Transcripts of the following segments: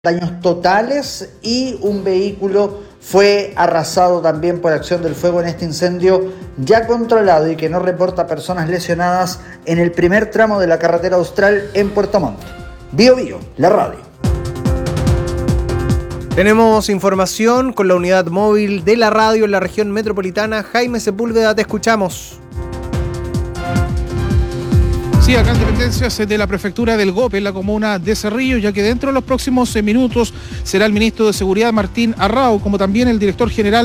daños totales y un vehículo fue arrasado también por acción del fuego en este incendio ya controlado y que no reporta personas lesionadas en el primer tramo de la carretera austral en Puerto Montt. Bio Bio, la radio. Tenemos información con la unidad móvil de la radio en la región metropolitana. Jaime Sepúlveda, te escuchamos. Sí, acá en dependencias de la prefectura del Gope, en la comuna de Cerrillo, ya que dentro de los próximos minutos será el ministro de Seguridad, Martín Arrau, como también el director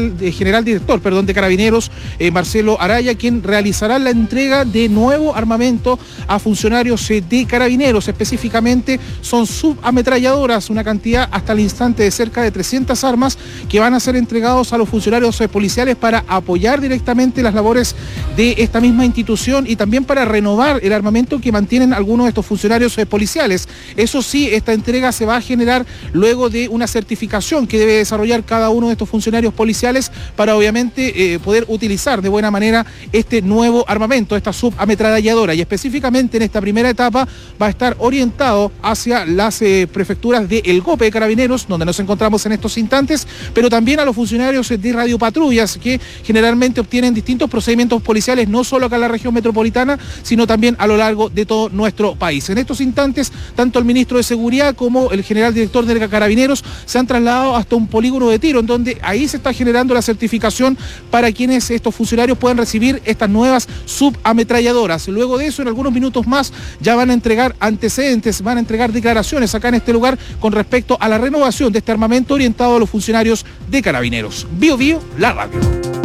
de Carabineros, Marcelo Araya, quien realizará la entrega de nuevo armamento a funcionarios de Carabineros. Específicamente son subametralladoras, una cantidad hasta el instante de cerca de 300 armas que van a ser entregados a los funcionarios policiales para apoyar directamente las labores de esta misma institución y también para renovar el armamento que mantienen algunos de estos funcionarios policiales. Eso sí, esta entrega se va a generar luego de una certificación que debe desarrollar cada uno de estos funcionarios policiales para obviamente poder utilizar de buena manera este nuevo armamento, esta subametralladora, y específicamente en esta primera etapa va a estar orientado hacia las prefecturas de El Gope de Carabineros, donde nos encontramos en estos instantes, pero también a los funcionarios de radiopatrullas que generalmente obtienen distintos procedimientos policiales, no solo acá en la región metropolitana, sino también a lo largo de todo nuestro país. En estos instantes, tanto el ministro de Seguridad como el general director de Carabineros se han trasladado hasta un polígono de tiro, en donde ahí se está generando la certificación para quienes estos funcionarios puedan recibir estas nuevas subametralladoras. Luego de eso, en algunos minutos más, ya van a entregar antecedentes, van a entregar declaraciones acá en este lugar con respecto a la renovación de este armamento orientado a los funcionarios de Carabineros. Bio Bio, la radio.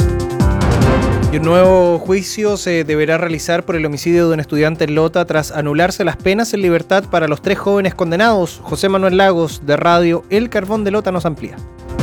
Y un nuevo juicio se deberá realizar por el homicidio de un estudiante en Lota tras anularse las penas en libertad para los 3 jóvenes condenados. José Manuel Lagos, de Radio El Carbón de Lota, nos amplía.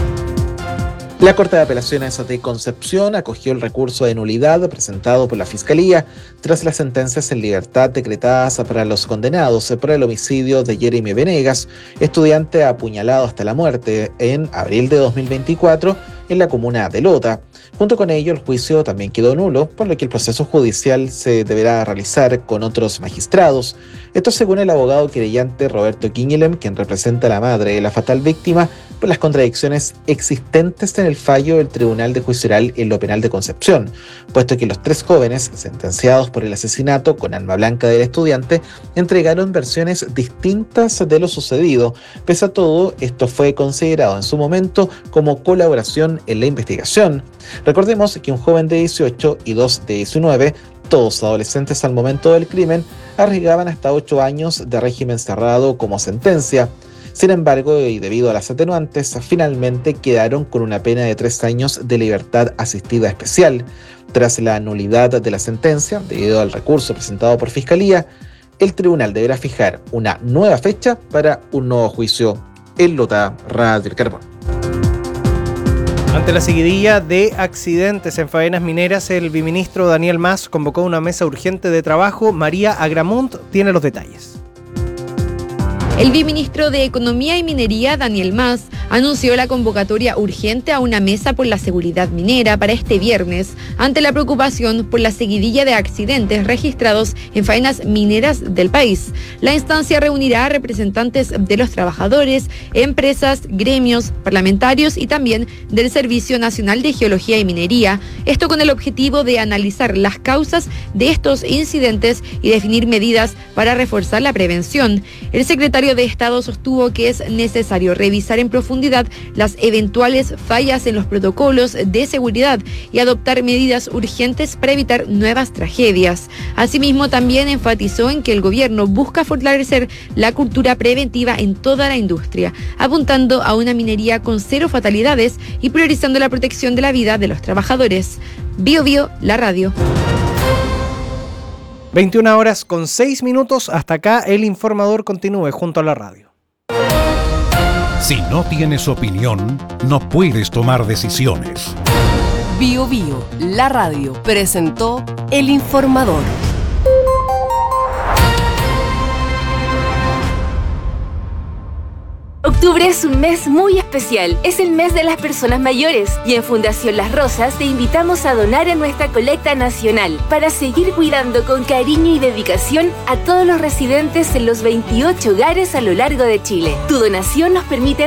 La Corte de Apelaciones de Concepción acogió el recurso de nulidad presentado por la Fiscalía tras las sentencias en libertad decretadas para los condenados por el homicidio de Jeremy Venegas, estudiante apuñalado hasta la muerte en abril de 2024 en la comuna de Lota. Junto con ello, el juicio también quedó nulo, por lo que el proceso judicial se deberá realizar con otros magistrados. Esto según el abogado querellante Roberto Quiñelem, quien representa a la madre de la fatal víctima, por las contradicciones existentes en el fallo del Tribunal de Juicio Oral en lo Penal de Concepción, puesto que los 3 jóvenes sentenciados por el asesinato con arma blanca del estudiante entregaron versiones distintas de lo sucedido. Pese a todo, esto fue considerado en su momento como colaboración en la investigación. Recordemos que un joven de 18 y 2 de 19, todos adolescentes al momento del crimen, arriesgaban hasta 8 años de régimen cerrado como sentencia. Sin embargo, y debido a las atenuantes, finalmente quedaron con una pena de 3 años de libertad asistida especial. Tras la nulidad de la sentencia, debido al recurso presentado por Fiscalía, el tribunal deberá fijar una nueva fecha para un nuevo juicio en Lota, Radio El Carbón. Ante la seguidilla de accidentes en faenas mineras, el viceministro Daniel Mas convocó una mesa urgente de trabajo. María Agramunt tiene los detalles. El viceministro de Economía y Minería, Daniel Mas, anunció la convocatoria urgente a una mesa por la seguridad minera para este viernes, ante la preocupación por la seguidilla de accidentes registrados en faenas mineras del país. La instancia reunirá a representantes de los trabajadores, empresas, gremios, parlamentarios y también del Servicio Nacional de Geología y Minería, esto con el objetivo de analizar las causas de estos incidentes y definir medidas para reforzar la prevención. El secretario de Estado sostuvo que es necesario revisar en profundidad las eventuales fallas en los protocolos de seguridad y adoptar medidas urgentes para evitar nuevas tragedias. Asimismo, también enfatizó en que el gobierno busca fortalecer la cultura preventiva en toda la industria, apuntando a una minería con 0 fatalidades y priorizando la protección de la vida de los trabajadores. Bio Bio, la radio. 21:06. Hasta acá el informador. Continúe junto a la radio. Si no tienes opinión, no puedes tomar decisiones. Bio Bio, la radio, presentó El Informador. Octubre es un mes muy especial, es el mes de las personas mayores y en Fundación Las Rosas te invitamos a donar en nuestra colecta nacional para seguir cuidando con cariño y dedicación a todos los residentes en los 28 hogares a lo largo de Chile. Tu donación nos permite